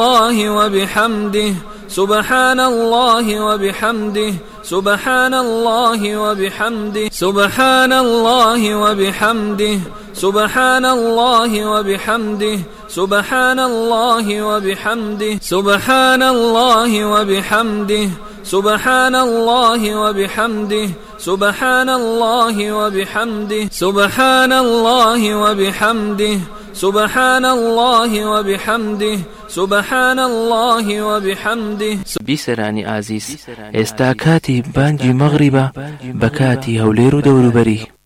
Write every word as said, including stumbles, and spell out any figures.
الله وبحمده سبحان الله وبحمده سبحان الله وبحمده سبحان الله وبحمده سبحان الله وبحمده سبحان الله وبحمده سبحان الله وبحمده سبحان الله وبحمده سبحان الله وبحمده سبحان الله وبحمده سبحان الله وبحمده سبحان الله وبحمده. بیسەرانی ئازیز، ئێستا کاتی بانگی مەغریبە بە کاتی هەولێر و دەوروبەری.